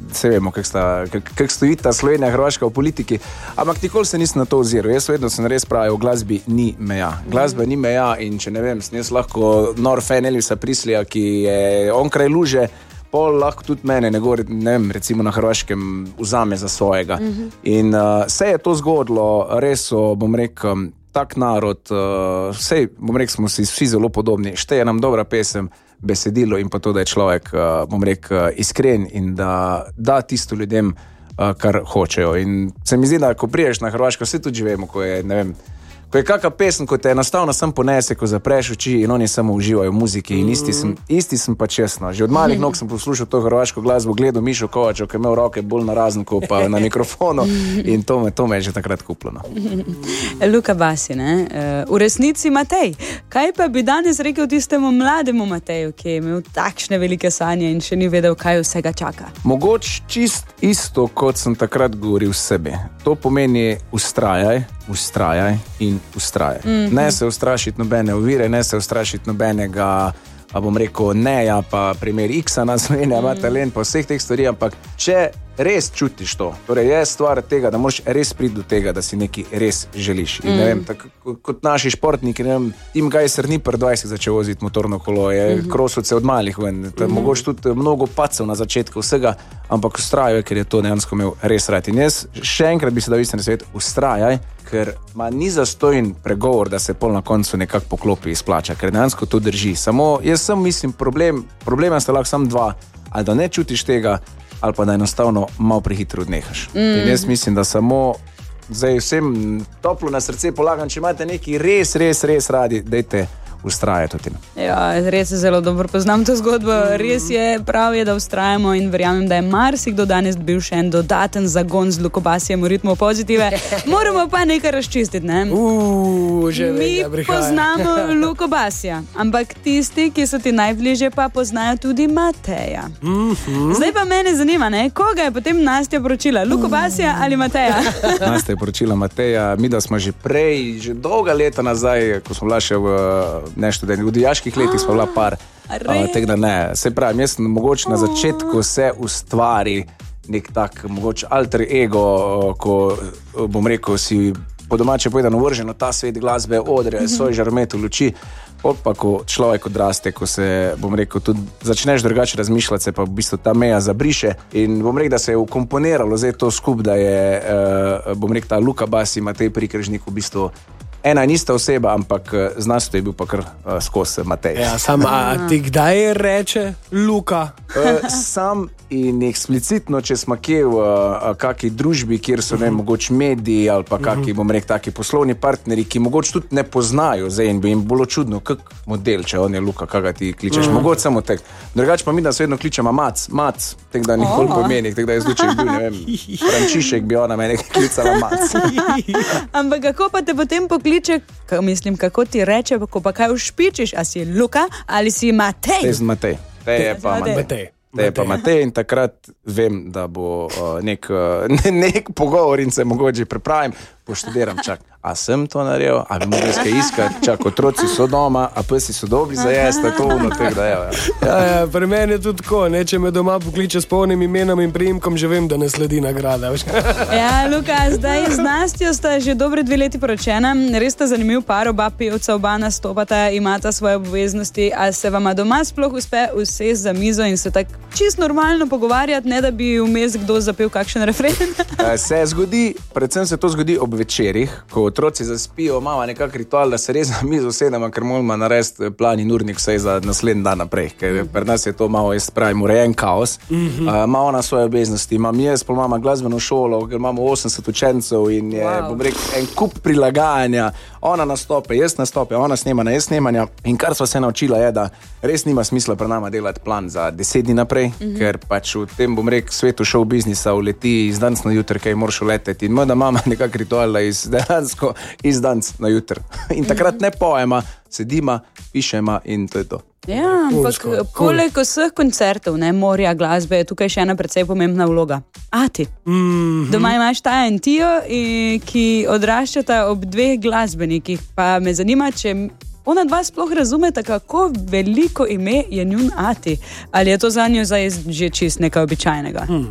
se vemo, kako stoji ta Slovenija, Hrvaška v politiki, ampak nikoli se nisem na to oziral. Jaz vedno sem res pravil, v glasbi ni meja. Glasba ni meja in če ne vem, sem jaz lahko nor fan Elvisa Presleyja, ki je onkraj luže, pol lahko tudi mene, ne vem, recimo na Hrvaškem vzame za svojega. In se je to zgodilo, res so, bom rekel, tak narod, bom rekel, smo si vsi zelo podobni, šteje nam dobra pesem, besedilo in pa to, da je človek, bom rekel, iskren in da tisto ljudem, kar hočejo. In se mi zdi, da ko priješ na Hrvaško, vsi tudi živemo, ko je, ne vem, ko je kakva pesem, ko te enostavno sam ponese, ko zapreš oči in oni samo uživajo v muziki in isti sem pa čestno. Že od malih nog sem poslušal to hrvaško glasbo, gledal Mišo Kovačev, ki je imel roke bolj na raznku pa na mikrofonu in to me je že takrat kupilo. Luka Basi, ne? V resnici Matej. Kaj pa bi danes rekel tistemu mlademu Mateju, ki je imel takšne velike sanje in še ni vedel, kaj vsega čaka? Mogoče čist isto, kot sem takrat govoril sebi. To pomeni ustrajaj in ustrajaj. Ne se ustrašiti nobene ovire, ne se ustrašiti nobenega, bom rekel, neja, pa primer X-a na Slovenija ima talent, pa vseh teh stvari, ampak če res čutiš to, torej je stvar tega, da moraš res priti do tega, da si nekaj res želiš. In ne vem, tako kot naši športniki, ne vem, Tim Gajser ni pri 20 začel voziti motorno kolo, je krosovce od malih ven, mogoče tudi mnogo pacov na začetku vsega, ampak ustrajaj, ker je to dejansko imel res rad. In jaz še enkrat bi se dal na svet, ustrajaj, ker ni zastojen pregovor, da se pol na koncu nekako poklopi izplača, ker dejansko to drži. Samo, jaz sem mislim, problema sta lahko samo dva, ali da ne čutiš tega, ali pa da enostavno malo prehitro odnehaš. In jaz mislim, da samo zdaj vsem toplo na srce polagam, če imate neki res radi, dajte ustrajati v tem. Ja, res zelo dobro poznam to zgodbo. Res je, prav je, da ustrajamo in verjamem, da je marsikdo danes bil še en dodaten zagon z Luko Basijem v ritmu pozitive. Moramo pa nekaj razčistiti, ne? Mi poznamo Luko Basija, ampak tisti, ki so ti najbližje, pa poznajo tudi Mateja. Zdaj pa mene zanima, ne? Koga je potem Nastja poročila? Luko Basija ali Mateja? Nastja je poročila Mateja. Mi, da smo že prej, že dolga leta nazaj, ko smo bila še v dijaških letih smo bila par, tako da ne. Se pravi, jaz mogoče na začetku se ustvari nek tak mogoče alter ego, ko bom rekel, si po domače povedano vrženo ta svet glasbe, odre, svoj žaromet v luči, pa ko človek odraste, ko se, bom rekel, tudi začneš drugače razmišljati, se pa v bistvu ta meja zabriše in bom rekel, da se je ukomponiralo zdaj to skup, da je, bom rekel, ta Luka Basi, Matej Prikržnik v bistvu ena in ista oseba, ampak z nas to je bil pa kar skozi Matej. Ja, a ti kdaj reče Luka? Sam in eksplicitno, če smo kje v kaki družbi, kjer so mogoče mediji ali pa kaki, bom rekel, taki poslovni partneri, ki mogoče tudi ne poznajo zdaj in bi jim bilo čudno, kak model, če on je Luka, kaga ti kličeš, mogoče samo tek. Drugače pa mi, da se vedno kličemo Mac, tek da nikoli pomeni, tek da je zluček bil, ne vem, Frančišek bi ona mene klicala Mac. Ampak kako pa te potem pokliče, kako ti reče, ko pa kaj ušpičiš, a si Luka ali si Matej? Te sem Matej. Te je pa Matej in takrat vem, da bo nek pogovor in se mogoče pripravim, poštudiram, a sem to naredil, a bi mogli skaj iskati, otroci so doma, a psi so dobri za jesti, to tako da je. Ja, pri meni je tudi tako, če me doma pokliče s polnim imenom in priimkom, že vem, da ne sledi nagrada. Ja, Luka, zdaj z Nastjo sta že dobre 2 leti poročena, res sta zanimiv par, oba pevca, oba nastopata, imata svoje obveznosti, a se vama doma sploh uspe usesti za mizo in se tako čisto normalno pogovarjati, ne da bi vmes kdo zapel kakšen refren? Se zgodi, predvsem se to zgodi ob večerih, ko otroci zaspijo, imamo nekak ritual, da se res na mizo sedemo, ker moramo narediti plan in urnik vsej za naslednji dan naprej, ker pri nas je to malo, jaz pravim, urejen kaos. Ima ona svoje obveznosti, imam jaz, pa imamo glasbeno šolo, ker imamo 80 učencev in je, bom rekel, en kup prilagajanja, ona nastope, jaz nastope, ona snemanja, jaz snemanja in kar sva se naučila je, da res nima smisla pri nama delati plan za 10 dni naprej, ker pač v tem, bom rekel, svetu show biznisa uleti iz danc na jutr, kaj moraš uleteti in da imamo nekak ritual, da dejansko iz danc na jutr. In takrat ne pojema, sedima, pišema in to je to. Ja, ampak poleg vseh koncertov, ne, morja glasbe, je tukaj še ena precej pomembna vloga. Ati. Doma imaš ta en Tijo, ki odraščata ob 2 glasbenikih, pa me zanima, če ona dva sploh razumeta, kako veliko ime je njun ati. Ali je to za njo zdaj že čist nekaj običajnega?